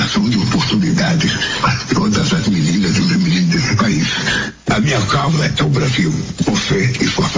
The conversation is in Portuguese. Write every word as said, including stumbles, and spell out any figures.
criação de oportunidades para todas as meninas e os meninos desse país. A minha causa é o Brasil. Você e sua